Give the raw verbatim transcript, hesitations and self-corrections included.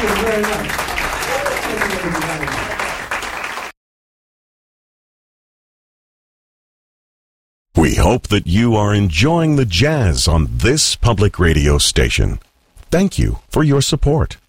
Thank you very much. Thank you very much. We hope that you are enjoying the jazz on this public radio station. Thank you for your support.